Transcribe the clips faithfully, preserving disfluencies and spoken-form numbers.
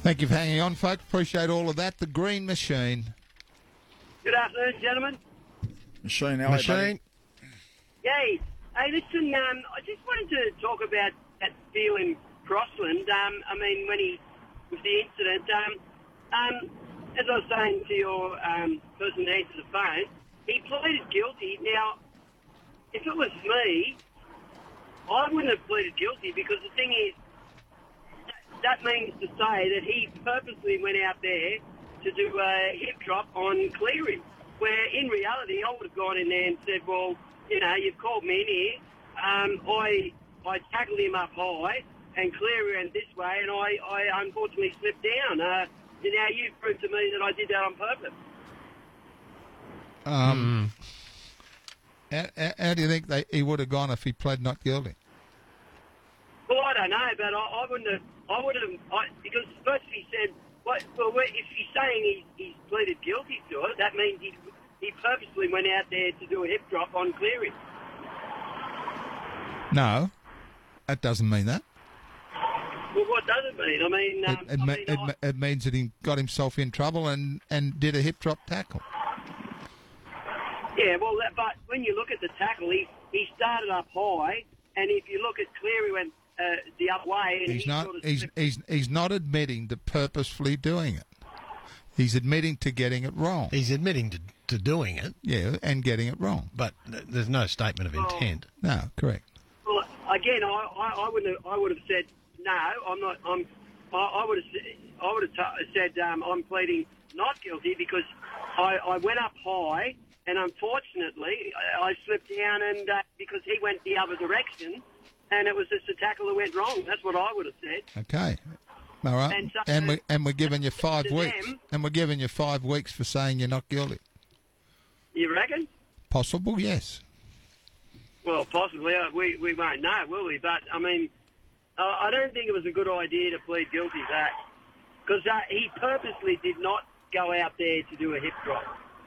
Thank you for hanging on, folks. Appreciate all of that. The Green Machine. Good afternoon, gentlemen. Machine, how Machine. Yay. Hey, listen, um, I just wanted to talk about that deal in Crossland. Um, I mean, when he, with the incident, um, um, as I was saying to your um, person that answered the phone, he pleaded guilty. Now, if it was me, I wouldn't have pleaded guilty because the thing is, that means to say that he purposely went out there to do a hip drop on Cleary, where in reality I would have gone in there and said, well, you know, you've called me in here. Um, I I tackled him up high and Cleary went this way and I, I unfortunately slipped down. Uh, now you've proved to me that I did that on purpose. Um, mm. how, how do you think they, he would have gone if he pled not guilty? Well, I don't know, but I, I wouldn't have. I would have I, because first he said, "What? Well, if he's saying he, he's pleaded guilty to it, that means he he purposely went out there to do a hip drop on Cleary." No, that doesn't mean that. Well, what does it mean? I mean, um, it, it, I ma- mean it, I, it means that he got himself in trouble and, and did a hip drop tackle. yeah. Well, that, but when you look at the tackle, he he started up high, and if you look at Cleary went uh, the other way, and He's he not. Sort of He's slipped. he's he's not admitting to purposefully doing it. He's admitting to getting it wrong. He's admitting to, to doing it, Yeah, and getting it wrong. but th- there's no statement of intent. No, correct. Well, again, I, I, I would have I would have said no. I'm not. I'm. I, I would have. I would have t- said um, I'm pleading not guilty because I, I went up high and unfortunately I, I slipped down and uh, because he went the other direction and it was just a tackle that went wrong. That's what I would have said. Okay. All right. And so- and we and we're giving you five to weeks. them- And we're giving you five weeks for saying you're not guilty. You reckon? Possible, yes. Well, possibly. Uh, we we won't know, will we? But I mean, uh, I don't think it was a good idea to plead guilty to that because uh, he purposely did not go out there to do a hip drop.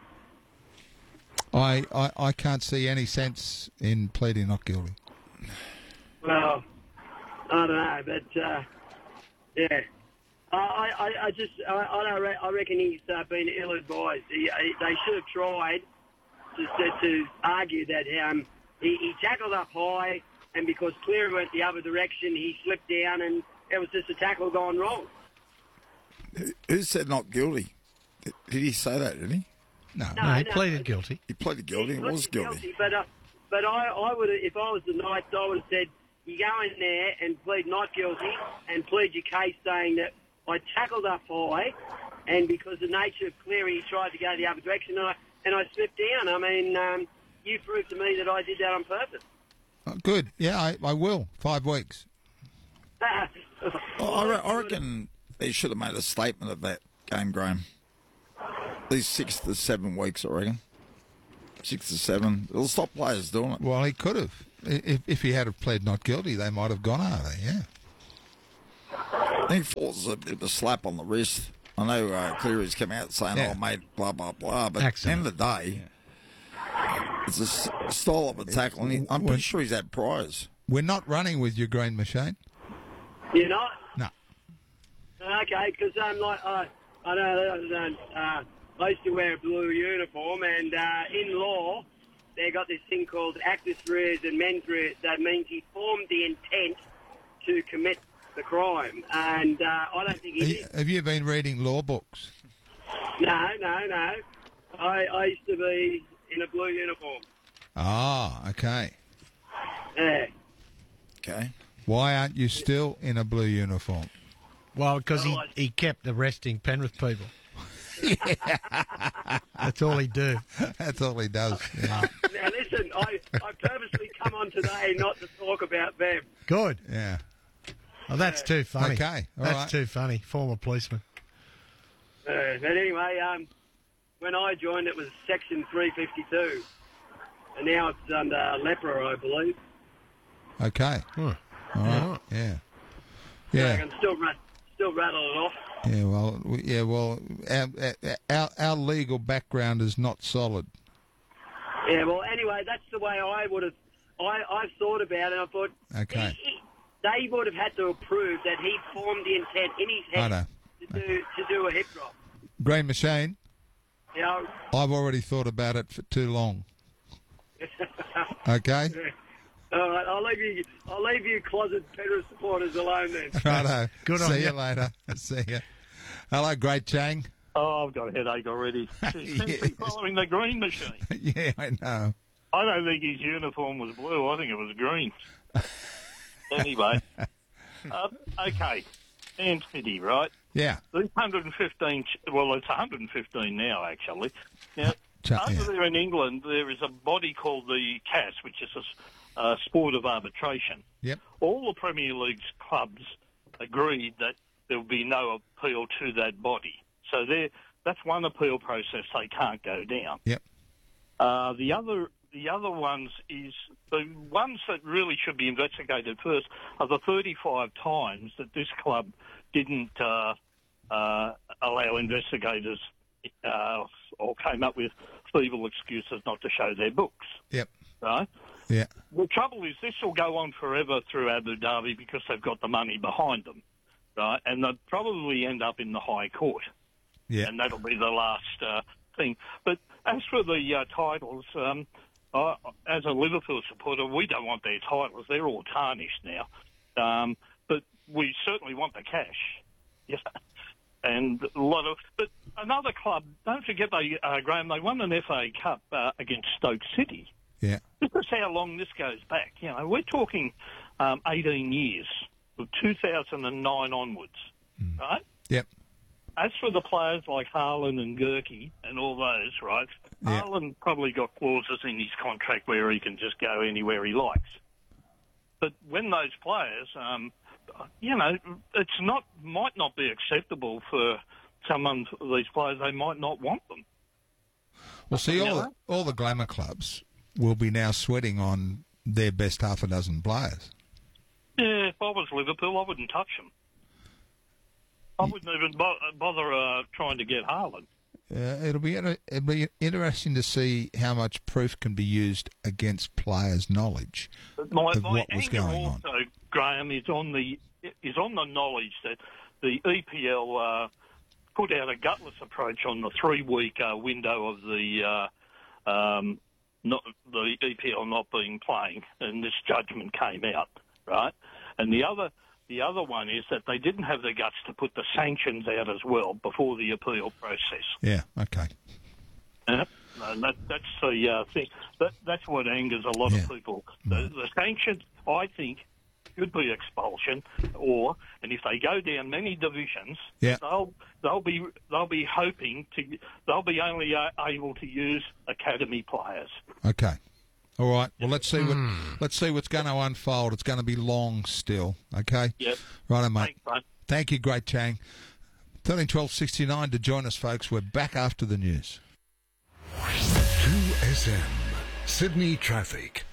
I, I, I can't see any sense in pleading not guilty. Well, I don't know, but uh, yeah, I, I, I just I, I don't re- I reckon he's uh, been ill-advised. He, he, they should have tried to to, to argue that um, he, he tackled up high, and because Cleary went the other direction, he slipped down, and it was just a tackle gone wrong. Who said not guilty? Did, did he say that, did he? No. No, he pleaded guilty. He pleaded guilty. He He was pleaded guilty. But uh, but I, I would if I was the Knights, I would have said you go in there and plead not guilty and plead your case saying that I tackled up high, and because the nature of Cleary, he tried to go the other direction, and I and I slipped down. I mean, um, you proved to me that I did that on purpose. Oh, good. Yeah, I, I will. Five weeks. Well, I, re- I reckon they should have made a statement of that game, Graham. These six to seven weeks, I reckon. Six to seven. It'll stop players doing it. Well, he could have. If, if he had have pled not guilty, they might have gone over, yeah. I think it falls a bit of a slap on the wrist. I know uh, Cleary's come out saying, Yeah. oh, mate, blah, blah, blah. But Accident. at the end of the day, it's a s- style of a tackle. And he, I'm pretty sure he's had priors. We're not running with your green machine. You're not? No. Okay, because um, like uh, I know uh, I used to wear a blue uniform, and uh, in law they got this thing called actus reus and mens reus. That means he formed the intent to commit the crime, and uh, I don't think he Have did. you, have you been reading law books? No, no, no. I, I used to be in a blue uniform. Ah, okay. Yeah. Okay. Why aren't you still in a blue uniform? Well, because he, Oh, I- he kept arresting Penrith people. That's all he do. That's all he does. Yeah. Now listen, I, I purposely come on today not to talk about them. Good. yeah. Oh, that's too funny. Okay, all That's right. too funny. Former policeman. Uh, but anyway, um, when I joined, it was Section three fifty-two, and now it's under LEPRA, I believe. Okay. Huh. All right. Yeah. Yeah. I can still ra- still rattle it off. Yeah. Well. we- Yeah. Well. Our, our our legal background is not solid. Yeah. Well, anyway, that's the way I would have. I I thought about it. I thought. Okay. he- he- they would have had to prove that he formed the intent in his I head know. to to, to do a hip drop. Green Machine, You know, I've already thought about it for too long. Okay? all right, I'll leave you. I'll leave you closet Penrith supporters alone then. Righto. Good See on you you. later. See you. Hello, Great Chang. Oh, I've got a headache already. He's Yes. following the green machine. Yeah, I know. I don't think his uniform was blue. I think it was green. Anyway. Uh, okay. Man City, right? Yeah. These one hundred fifteen, well, it's one hundred fifteen now, actually. Now, Ch- over yeah. there in England, there is a body called the C A S, which is a s- uh, sport of arbitration. Yep. All the Premier League's clubs agreed that there will be no appeal to that body. So there, that's one appeal process they can't go down. Yep. Uh, the other the other ones is the ones that really should be investigated first are the thirty-five times that this club didn't uh, uh, allow investigators uh, or came up with feeble excuses not to show their books. Yep. Right? Yeah. The trouble is this will go on forever through Abu Dhabi because they've got the money behind them. Right? And they'll probably end up in the High Court. Yeah. And that'll be the last uh, thing. But as for the uh, titles, um, I, as a Liverpool supporter, we don't want their titles. They're all tarnished now. Um, but we certainly want the cash. Yeah. And a lot of... But another club, don't forget, they, uh, Graham, they won an F A Cup uh, against Stoke City. Yeah. This is how long this goes back. You know, we're talking um, eighteen years, from two thousand nine onwards, Mm. right? Yep. As for the players like Haaland and Gurkey and all those, right, Yeah. Haaland probably got clauses in his contract where he can just go anywhere he likes. But when those players, um, you know, it's not might not be acceptable for someone, these players, they might not want them. Well, see, all Yeah. the, all the glamour clubs will be now sweating on their best half a dozen players. Yeah, if I was Liverpool, I wouldn't touch them. I wouldn't even bo- bother uh, trying to get Haaland. Uh, it'll be inter- it'll be interesting to see how much proof can be used against players' knowledge My, of my what was anger going on. also, Graham, is on the is on the knowledge that the E P L uh, put out a gutless approach on the three week uh, window of the uh, um, not the E P L not being playing, and this judgment came out, right? And the other. The other one is that they didn't have the guts to put the sanctions out as well before the appeal process. Yeah, okay. Yeah? And that, that's the uh, thing. That, that's what angers a lot Yeah. of people. The, the sanctions, I think, should be expulsion, or and if they go down many divisions, Yeah. they'll they'll be they'll be hoping to they'll be only uh, able to use academy players. Okay. All right. Well, let's see what let's see what's going to unfold. It's going to be long still. Okay. Yep. Righto, mate. Thanks, mate. Thank you, Great Chang. thirteen twelve sixty-nine to join us, folks. We're back after the news. two S M Sydney traffic.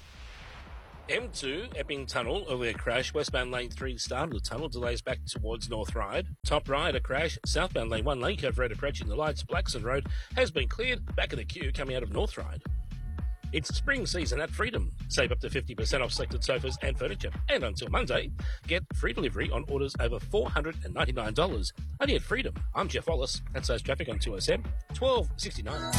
M two, Epping Tunnel, earlier crash. Westbound lane three started the tunnel, delays back towards North Ryde. Top right, a crash. Southbound lane one, lane cove road approaching the lights. Blackson Road has been cleared. Back of the queue coming out of North Ryde. It's spring season at Freedom. Save up to fifty percent off selected sofas and furniture. And until Monday, get free delivery on orders over four hundred ninety-nine dollars. Only at Freedom. I'm Jeff Wallace. That's those traffic on two S M, twelve sixty-nine.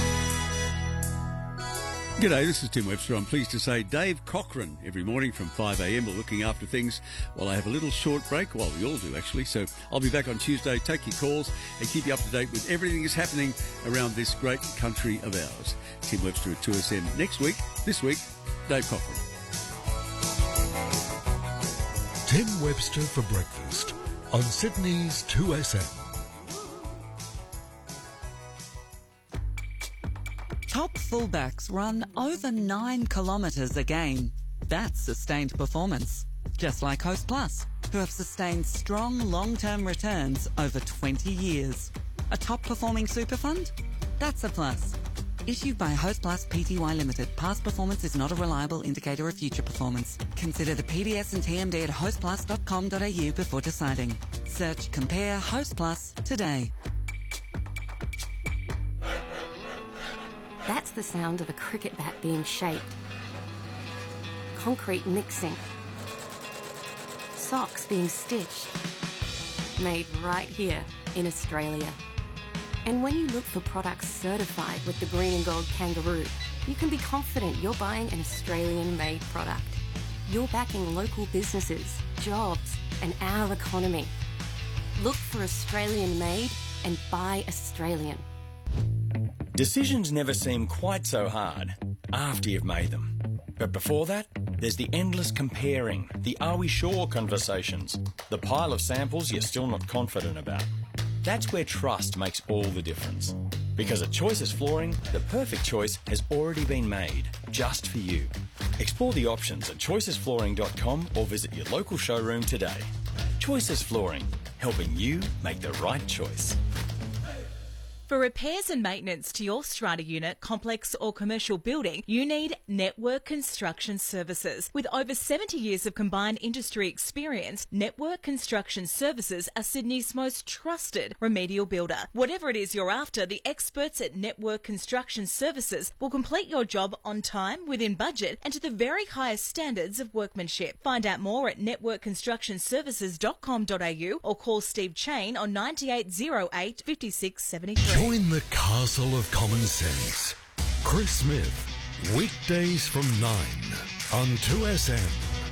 G'day, this is Tim Webster. I'm pleased to say Dave Cochran every morning from five a m We're looking after things while I have a little short break. Well, we all do, actually. So I'll be back on Tuesday, take your calls and keep you up to date with everything that's happening around this great country of ours. Tim Webster at two S M next week. This week, Dave Cochran. Tim Webster for breakfast on Sydney's two S M. Top fullbacks run over nine kilometres a game. That's sustained performance. Just like Host Plus, who have sustained strong long-term returns over twenty years. A top-performing super fund? That's a plus. Issued by Host Plus Pty Limited. Past performance is not a reliable indicator of future performance. Consider the P D S and T M D at host plus dot com dot a u before deciding. Search Compare Host Plus today. That's the sound of a cricket bat being shaped. Concrete mixing. Socks being stitched. Made right here in Australia. And when you look for products certified with the Green and Gold Kangaroo, you can be confident you're buying an Australian-made product. You're backing local businesses, jobs, and our economy. Look for Australian-made and buy Australian. Decisions never seem quite so hard after you've made them. But before that, there's the endless comparing, the are we sure conversations, the pile of samples you're still not confident about. That's where trust makes all the difference. Because at Choices Flooring, the perfect choice has already been made, just for you. Explore the options at choices flooring dot com or visit your local showroom today. Choices Flooring, helping you make the right choice. For repairs and maintenance to your strata unit, complex or commercial building, you need Network Construction Services. With over seventy years of combined industry experience, Network Construction Services are Sydney's most trusted remedial builder. Whatever it is you're after, the experts at Network Construction Services will complete your job on time, within budget, and to the very highest standards of workmanship. Find out more at network construction services dot com dot a u or call Steve Chain on nine eight zero eight, five six seven three. Join the castle of common sense. Chris Smith, weekdays from nine on two S M.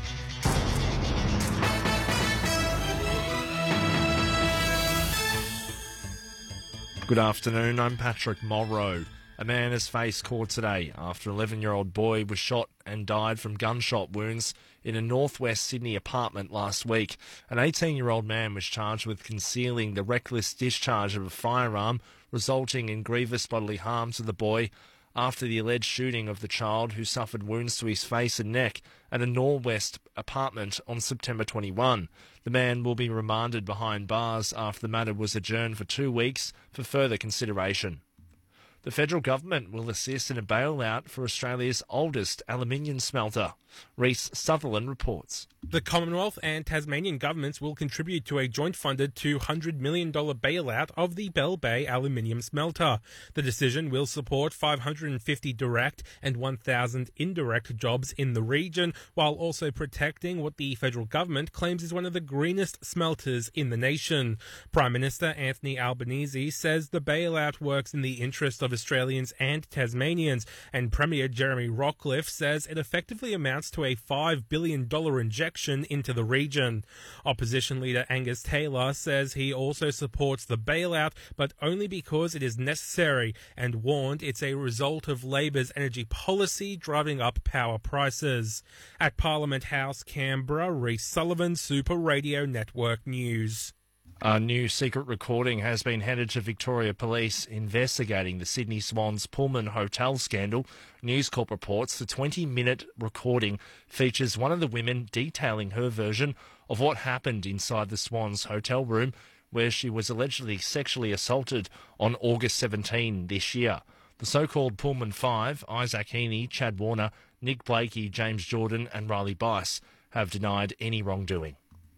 Good afternoon, I'm Patrick Morrow. A man has faced court today after an eleven-year-old boy was shot and died from gunshot wounds in a northwest Sydney apartment last week. An eighteen-year-old man was charged with concealing the reckless discharge of a firearm, resulting in grievous bodily harm to the boy after the alleged shooting of the child, who suffered wounds to his face and neck at a northwest apartment on September twenty-first. The man will be remanded behind bars after the matter was adjourned for two weeks for further consideration. The federal government will assist in a bailout for Australia's oldest aluminium smelter. Reece Sutherland reports. The Commonwealth and Tasmanian governments will contribute to a joint-funded two hundred million dollars bailout of the Bell Bay aluminium smelter. The decision will support five hundred fifty direct and one thousand indirect jobs in the region, while also protecting what the federal government claims is one of the greenest smelters in the nation. Prime Minister Anthony Albanese says the bailout works in the interest of Australians and Tasmanians, and Premier Jeremy Rockliff says it effectively amounts to a five billion dollars injection into the region. Opposition leader Angus Taylor says he also supports the bailout, but only because it is necessary, and warned it's a result of Labor's energy policy driving up power prices. At Parliament House, Canberra, Reece Sullivan, Super Radio Network News. A new secret recording has been handed to Victoria Police investigating the Sydney Swans Pullman Hotel scandal. News Corp reports the twenty-minute recording features one of the women detailing her version of what happened inside the Swans hotel room, where she was allegedly sexually assaulted on August seventeenth this year. The so-called Pullman Five, Isaac Heaney, Chad Warner, Nick Blakey, James Jordan and Riley Bice, have denied any wrongdoing.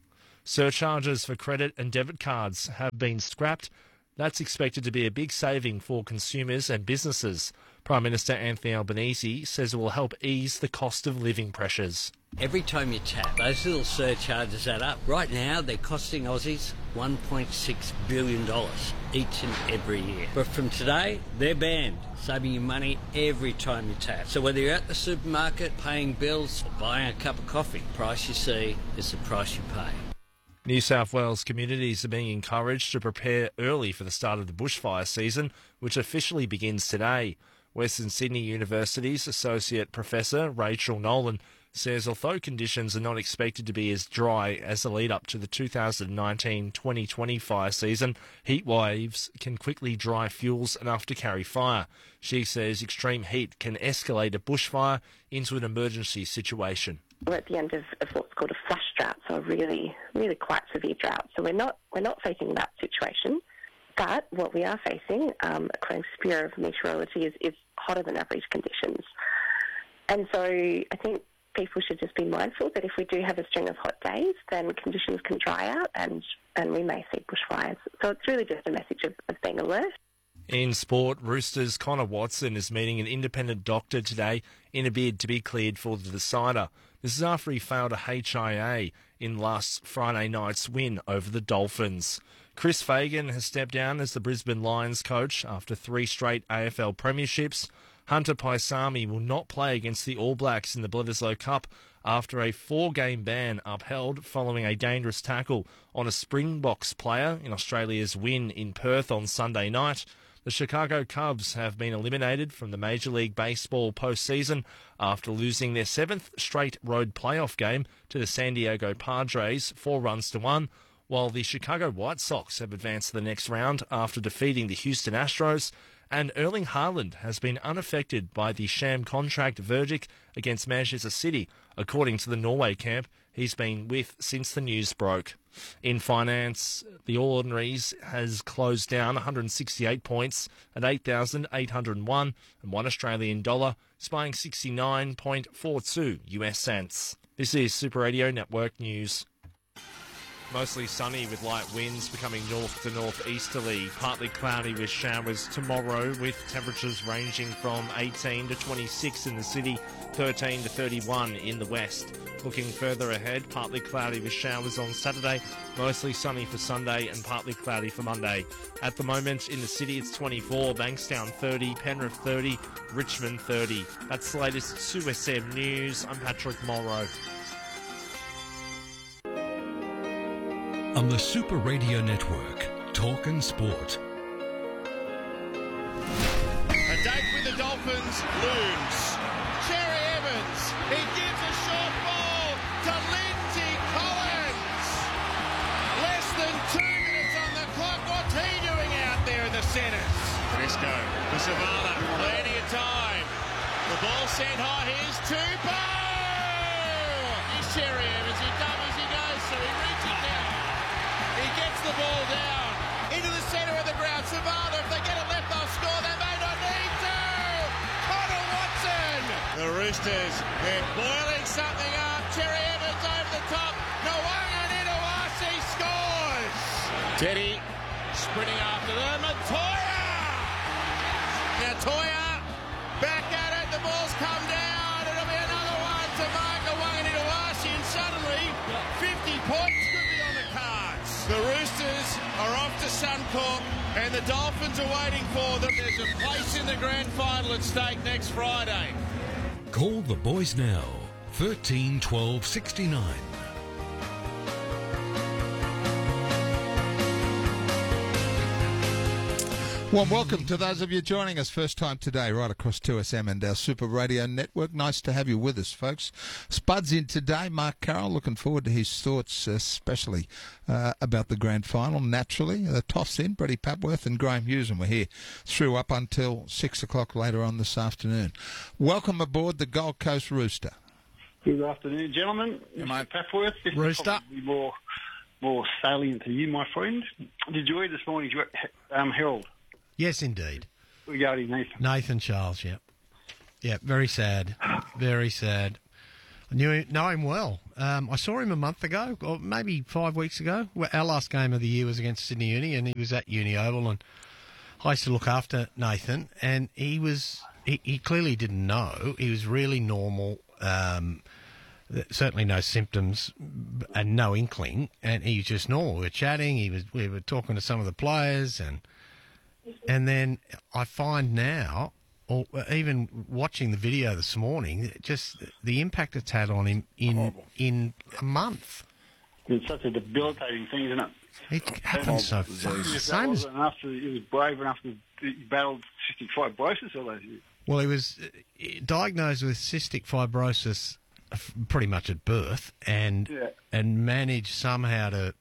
Surcharges for credit and debit cards have been scrapped. That's expected to be a big saving for consumers and businesses. Prime Minister Anthony Albanese says it will help ease the cost of living pressures. Every time you tap, those little surcharges add up. Right now, they're costing Aussies one point six billion dollars each and every year. But from today, they're banned, saving you money every time you tap. So whether you're at the supermarket, paying bills, or buying a cup of coffee, the price you see is the price you pay. New South Wales communities are being encouraged to prepare early for the start of the bushfire season, which officially begins today. Western Sydney University's Associate Professor Rachel Nolan says although conditions are not expected to be as dry as the lead-up to the two thousand nineteen twenty twenty fire season, heat waves can quickly dry fuels enough to carry fire. She says extreme heat can escalate a bushfire into an emergency situation. We're at the end of, of what's called a flash drought, so a really, really quite severe drought. So we're not we're not facing that situation, but what we are facing, um, according to the Bureau of Meteorology, is, is hotter than average conditions. And so I think people should just be mindful that if we do have a string of hot days, then conditions can dry out and, and we may see bushfires. So it's really just a message of, of being alert. In sport, Roosters' Connor Watson is meeting an independent doctor today in a bid to be cleared for the decider. This is after he failed a H I A in last Friday night's win over the Dolphins. Chris Fagan has stepped down as the Brisbane Lions coach after three straight A F L premierships. Hunter Paisami will not play against the All Blacks in the Bledisloe Cup after a four-game ban upheld following a dangerous tackle on a Springboks player in Australia's win in Perth on Sunday night. The Chicago Cubs have been eliminated from the Major League Baseball postseason after losing their seventh straight road playoff game to the San Diego Padres, four runs to one, while the Chicago White Sox have advanced to the next round after defeating the Houston Astros. And Erling Haaland has been unaffected by the sham contract verdict against Manchester City. According to the Norway camp, he's been with since the news broke. In finance, the All Ordinaries has closed down one hundred sixty-eight points at eight thousand eight hundred one, and one Australian dollar is buying sixty-nine point four two U S cents. This is Super Radio Network News. Mostly sunny with light winds becoming north to northeasterly. Partly cloudy with showers tomorrow, with temperatures ranging from eighteen to twenty-six in the city, thirteen to thirty-one in the west. Looking further ahead, partly cloudy with showers on Saturday, mostly sunny for Sunday and partly cloudy for Monday. At the moment in the city it's twenty-four, Bankstown thirty, Penrith thirty, Richmond thirty. That's the latest two S M News. I'm Patrick Morrow. On the Super Radio Network, Talk and Sport. A date with the Dolphins looms. Cherry Evans, he gives a short ball to Lindsay Collins. Less than two minutes on the clock. What's he doing out there in the centres? Briscoe to Zavala, plenty of time. The ball sent high, here's two ball. Here's Cherry Evans, he doubles, he goes, so he reaches down. He gets the ball down into the centre of the ground. Zavala, if they get it left, they'll score. They may not need to. Connor Watson. The Roosters, they're boiling something up. Cherry Evans over the top. Nwanga Nidawasi scores. Teddy sprinting after them. And Toya. Now Toya back at it. The ball's come down. It'll be another one to Mark Nwanga Nidawasi. And suddenly, fifty points could be on the cards. The Roosters are off to Suncorp and the Dolphins are waiting for them. There's a place in the grand final at stake next Friday. Call the boys now, thirteen twelve sixty-nine. Well, welcome to those of you joining us first time today right across two S M and our Super Radio Network. Nice to have you with us, folks. Spud's in today. Mark Carroll, looking forward to his thoughts, especially uh, about the grand final. Naturally, the toss in, Brady Papworth and Graham Hughes, and we're here through up until six o'clock later on this afternoon. Welcome aboard the Gold Coast Rooster. Good afternoon, gentlemen. Yeah, Mister Papworth, this Rooster. is probably more, more salient to you, my friend. Did you read this morning's um, Herald? Yes, indeed. Regarding Nathan. Nathan Charles, yeah. Yeah, very sad. Very sad. I knew him, know him well. Um, I saw him a month ago, or maybe five weeks ago. Our last game of the year was against Sydney Uni, and he was at Uni Oval, and I used to look after Nathan, and he was he, he clearly didn't know. He was really normal, um, certainly no symptoms and no inkling, and he was just normal. We were chatting, he was we were talking to some of the players, and and then I find now, or even watching the video this morning, just the impact it's had on him in in a month. It's such a debilitating thing, isn't it? It happens so fast. Same as after he was brave enough to he battled cystic fibrosis all those years. Well, he was diagnosed with cystic fibrosis pretty much at birth, and Yeah. and managed somehow to,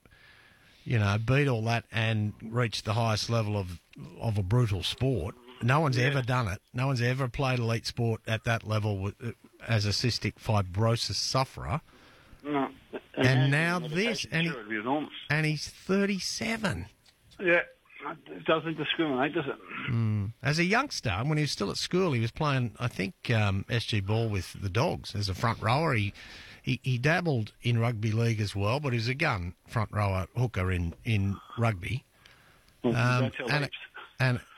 you know, beat all that and reach the highest level of of a brutal sport. No one's Yeah. ever done it. No one's ever played elite sport at that level with, as a cystic fibrosis sufferer. No. And now this, and, he, Sure, it'd be enormous. and he's thirty-seven. Yeah, it doesn't discriminate, does it? Mm. As a youngster, when he was still at school, he was playing, I think, um, S G ball with the Dogs as a front rower. He, he he dabbled in rugby league as well, but he was a gun front rower hooker in, in rugby. Well, Um, don't tell and, heaps. and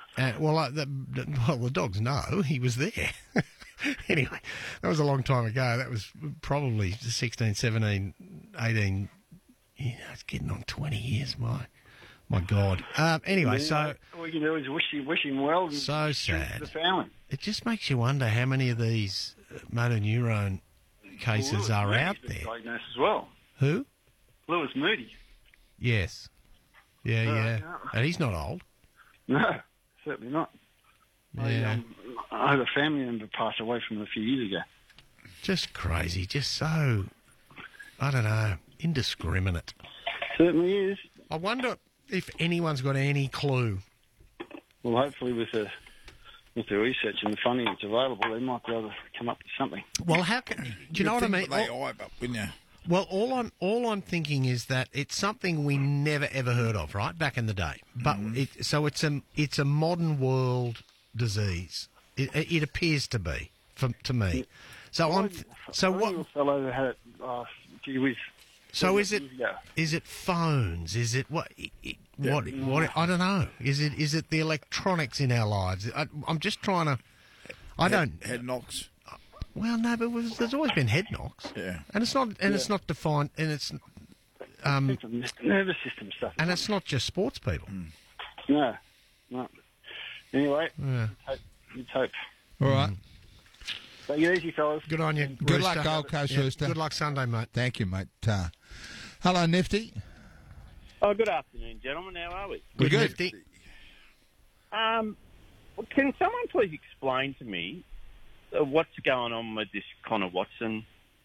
Uh, well, uh, the, the, well, the dogs know he was there. Anyway, that was a long time ago. That was probably sixteen, seventeen, eighteen. You know, it's getting on twenty years. My, my God. Um, anyway, Yeah, so all we can do is wish him, wish him well. And so sad. The family. It just makes you wonder how many of these uh, motor neurone cases Lewis are Moody's out been there. diagnosed as well. Who? Lewis Moody. Yes. Yeah, Uh, yeah. yeah. And he's not old. No, certainly not. I, Yeah. um, I had a family member pass away from him a few years ago. Just crazy. Just so, I don't know, indiscriminate. Certainly is. I wonder if anyone's got any clue. Well, hopefully with the with the research and the funding that's available, they might be able to come up with something. Well, how can... Do you know what I mean? They All- eye up, wouldn't you? Well, all I'm all I'm thinking is that it's something we never ever heard of, right? Back in the day, but it, so it's a it's a modern world disease. It, it appears to be for, to me. So I'm th- so what? A fellow who had it, uh, gee whiz. So is it years ago. is it phones? Is it what? it- it- What? What? I don't know. Is it is it the electronics in our lives? I, I'm just trying to. I Head- don't. Head knocks. Well, no, but was, there's always been head knocks. Yeah. And it's not, and it's Yeah. not defined, and it's, um, Nervous system stuff. and it's not just sports people. No, no. Anyway, Yeah. let's hope. Let's hope. All right. Take it easy, fellas. Good on you. Good Rooster. luck, Gold Coast Yeah, Rooster. Good luck Sunday, mate. Thank you, mate. Uh, hello, Nifty. Oh, good afternoon, gentlemen. How are we? We're good. Nifty. Um, well, can someone please explain to me uh, what's going on with this Connor Watson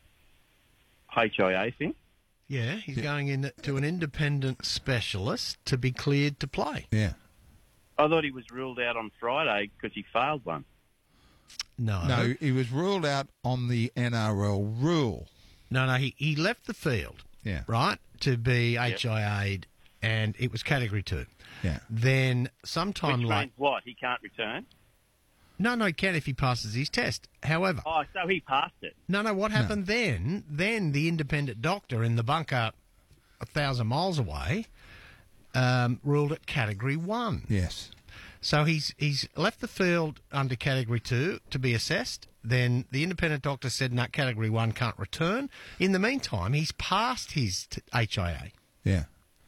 H I A thing? Yeah, he's going in to an independent specialist to be cleared to play. Yeah. I thought he was ruled out on Friday because he failed one. No. No, he was ruled out on the N R L rule. No, no, he, he left the field, Yeah. right, to be H I A'd, and it was Category two. Yeah. Then sometime Which late... means what? He can't return? No, no, he can if he passes his test. However... Oh, so he passed it. No, no, what happened then, then the independent doctor in the bunker a thousand miles away um, ruled it Category one. Yes. So he's he's left the field under Category two to be assessed. Then the independent doctor said, no, Category one can't return. In the meantime, he's passed his t- H I A. Yeah.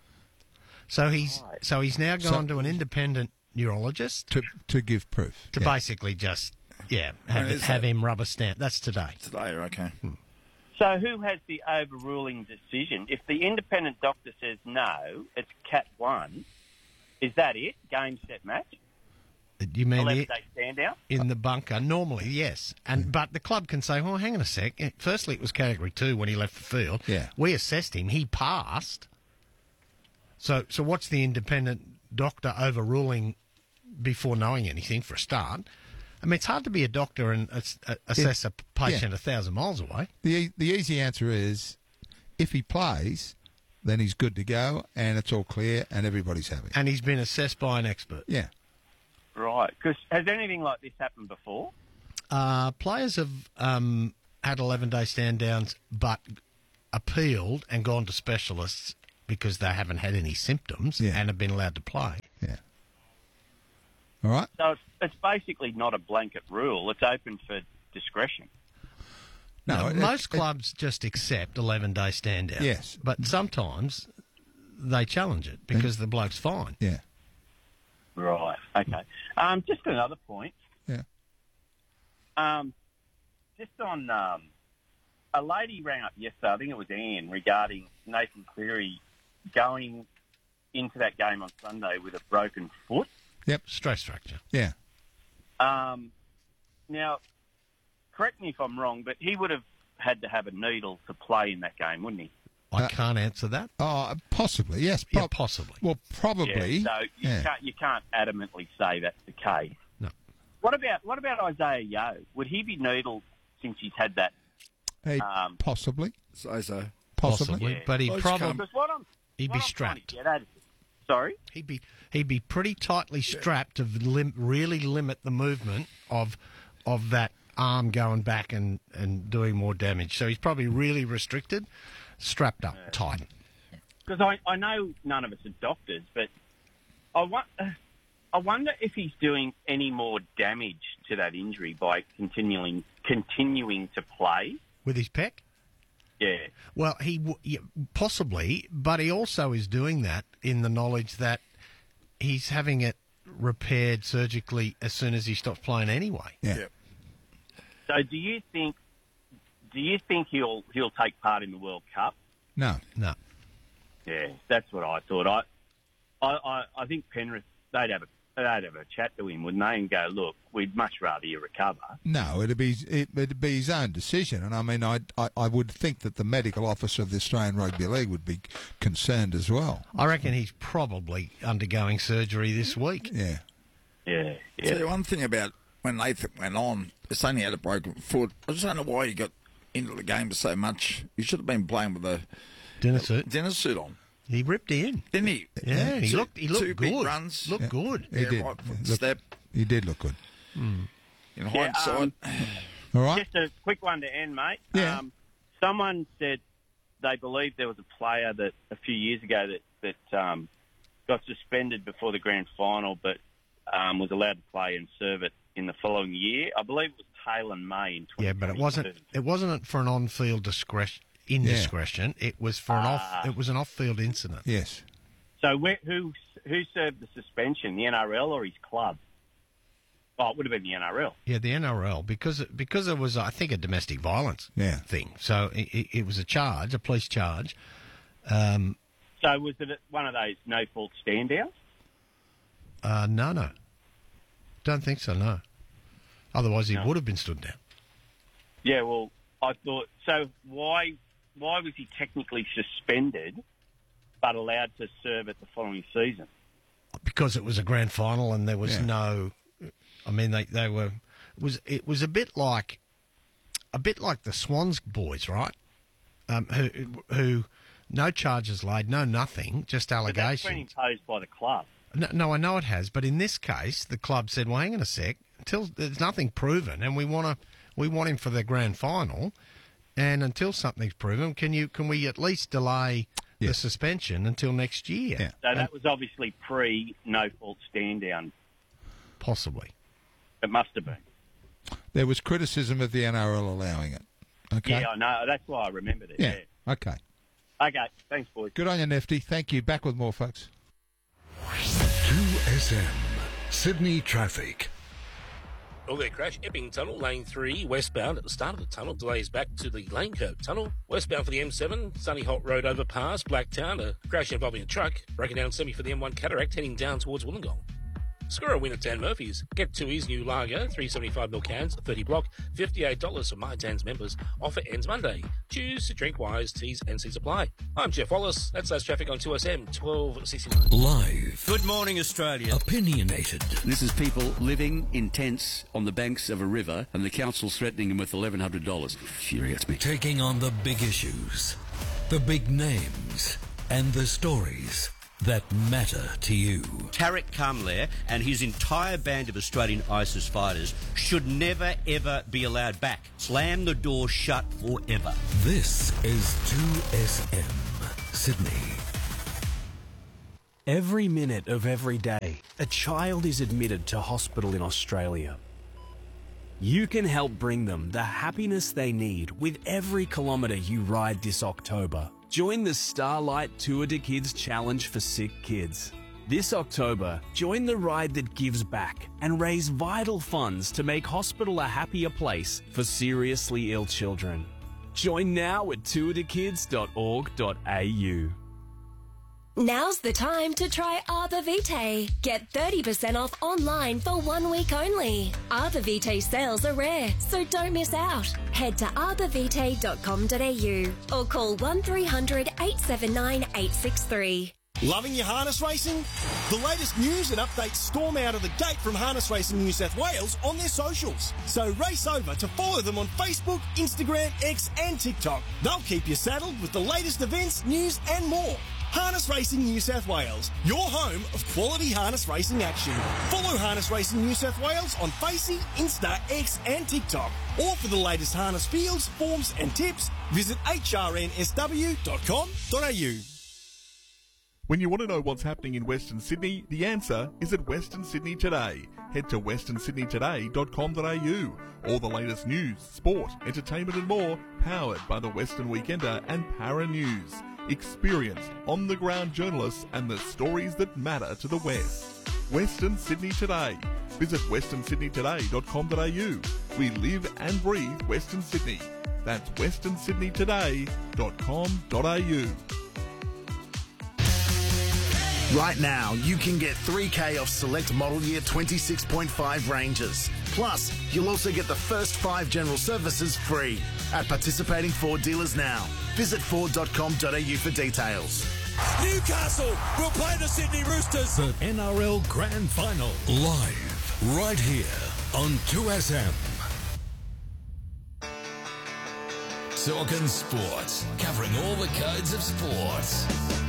So he's so he's now So- gone to an independent neurologist To to give proof. to Yeah. basically just, yeah, have, And is have that- him rubber stamp. That's today. Today, okay. So who has the overruling decision? If the independent doctor says no, it's Cat one, is that it? Game, set, match? You mean eleven the, day stand out? in the bunker? Normally, yes. And But the club can say, well, hang on a sec. Firstly, it was Category two when he left the field. Yeah. We assessed him. He passed. So, so what's the independent doctor overruling before knowing anything, for a start? I mean, it's hard to be a doctor and ass- uh, assess a patient a thousand miles away. The the easy answer is, if he plays, then he's good to go, and it's all clear, and everybody's happy. And he's been assessed by an expert. Yeah. Right. Because has anything like this happened before? Uh, players have um, had eleven-day stand-downs, but appealed and gone to specialists because they haven't had any symptoms Yeah. and have been allowed to play. Yeah. All right. So it's, it's basically not a blanket rule. It's open for discretion. No, No, it- most it- clubs just accept eleven-day stand-downs. Yes. But sometimes they challenge it because the bloke's fine. Yeah. Right. Okay. Um, just another point. Yeah. Um, just on um, a lady rang up yesterday. I think it was Anne, regarding Nathan Cleary going into that game on Sunday with a broken foot. Yep. Stress fracture. Yeah. Um, now, correct me if I'm wrong, but he would have had to have a needle to play in that game, wouldn't he? I Uh, can't answer that. Oh, possibly. Yes. Yeah, prob- possibly. Well, probably. Yeah, so you Yeah. can't you can't adamantly say that's the case. No. What about what about Isaiah Yeo? Would he be needled since he's had that? Hey, Um, possibly. So so. Possibly. Possibly. Yeah. But he'd Well, it's probably come- Because what I'm he'd what be I'm trying to strapped. get at is- Sorry. He'd be he'd be pretty tightly strapped to lim- really limit the movement of of that arm going back and, and doing more damage. So he's probably really restricted, strapped up tight. Because I, I know none of us are doctors, but I want, I I wonder if he's doing any more damage to that injury by continuing continuing to play. With his pec? Yeah. Well, he w- yeah, possibly, but he also is doing that in the knowledge that he's having it repaired surgically as soon as he stops playing anyway. Yeah. So, do you think do you think he'll he'll take part in the World Cup? No. No. Yeah, that's what I thought. I I, I, I think Penrith they'd have a they'd have a chat to him, wouldn't they, and go, look, we'd much rather you recover. No, it'd be it, it'd be his own decision, and I mean, I, I I would think that the medical officer of the Australian Rugby League would be concerned as well. I reckon he's probably undergoing surgery this week. Yeah. Yeah. Yeah. Tell you one thing about when Nathan went on, it's only had a broken foot. I just don't know why he got into the game so much. He should have been playing with a dinner suit. Dinner suit on. He ripped in, didn't he? Yeah, he two, looked. He looked two good. big runs. Looked Yeah. good. He Yeah, did. right foot Look- step. He did look good. In Yeah, hindsight. um, All right. Just a quick one to end, mate. Yeah. Um, someone said they believe there was a player that a few years ago that that um, got suspended before the grand final, but um, was allowed to play and serve it in the following year. I believe it was Taylor May in twenty. Yeah, but it wasn't. It wasn't for an on-field discretion. Indiscretion. It was for an off. Ah. It was an off-field incident. Yes. So where, who who served the suspension? The N R L or his club? Oh, it would have been the N R L. Yeah, the N R L, because because it was, I think, a domestic violence Yeah. thing. So it, it, it was a charge, a police charge. Um, So was it one of those no fault stand downs? uh, no, no, don't think so. No, otherwise he No. would have been stood down. Yeah, well, I thought so. Why why was he technically suspended, but allowed to serve it the following season? Because it was a grand final and there was Yeah. no. I mean, they they were. It was it was a bit like, a bit like the Swans boys, right? Um, who who, no charges laid, no nothing, just But that's allegations. been imposed by the club. No, no, I know it has, but in this case, the club said, "Well, hang on a sec. Until there's nothing proven, and we want to, we want him for the grand final, and until something's proven, can you, can we at least delay the suspension until next year?" Yeah. So that was obviously pre no fault stand down. Possibly. It must have been. There was criticism of the N R L allowing it. Okay. Yeah, I know. That's why I remembered it. Yeah. Yeah. Okay. Okay. Thanks, boys. Good on you, Nefty. Thank you. Back with more, folks. two S M Sydney traffic. Oh, there, crash. Epping Tunnel, lane three, westbound. At the start of the tunnel, delays back to the Lane Curve Tunnel. Westbound for the M seven, Sunny Holt Road overpass, Blacktown. A crash involving a truck. Breaking down semi for the M one Cataract, heading down towards Wollongong. Score a win at Dan Murphy's. Get Tui's new lager, three seventy-five mil cans, thirty block, fifty-eight dollars for My Dan's members. Offer ends Monday. Choose to drink wise, T's and C's apply. I'm Jeff Wallace. That's Last Traffic on two S M, twelve sixty-nine. Live. Good morning, Australia. Opinionated. This is people living in tents on the banks of a river, and the council's threatening them with eleven hundred dollars. Infuriates me. Taking on the big issues, the big names, and the stories that matter to you. Tarek Kamler and his entire band of Australian ISIS fighters should never, ever be allowed back. Slam the door shut forever. This is two S M Sydney. Every minute of every day, a child is admitted to hospital in Australia. You can help bring them the happiness they need with every kilometre you ride this October. Join the Starlight Tour de Kids Challenge for Sick Kids. This October, join the ride that gives back and raise vital funds to make hospital a happier place for seriously ill children. Join now at tour de kids dot org dot a u. Now's the time to try Arbor Vitae. Get thirty percent off online for one week only. Arbor Vitae sales are rare, so don't miss out. Head to arbor vitae dot com dot a u or call one three hundred eight seven nine eight six three. Loving your harness racing? The latest news and updates storm out of the gate from Harness Racing New South Wales on their socials. So race over to follow them on Facebook, Instagram, X and TikTok. They'll keep you saddled with the latest events, news and more. Harness Racing New South Wales, your home of quality harness racing action. Follow Harness Racing New South Wales on Facey, Insta, X and TikTok. Or for the latest harness fields, forms and tips, visit h r n s w dot com dot a u. When you want to know what's happening in Western Sydney, the answer is at Western Sydney Today. Head to western sydney today dot com dot a u. All the latest news, sport, entertainment and more, powered by the Western Weekender and Para News. Experienced, on-the-ground journalists and the stories that matter to the West. Western Sydney Today. Visit western sydney today dot com dot a u. We live and breathe Western Sydney. That's western sydney today dot com dot a u. Right now, you can get three K off select model year twenty-six point five Rangers. Plus, you'll also get the first five general services free at participating Ford dealers now. Visit ford dot com dot a u for details. Newcastle will play the Sydney Roosters. The N R L Grand Final. Live, right here on two S M. Talking sports, covering all the codes of sports.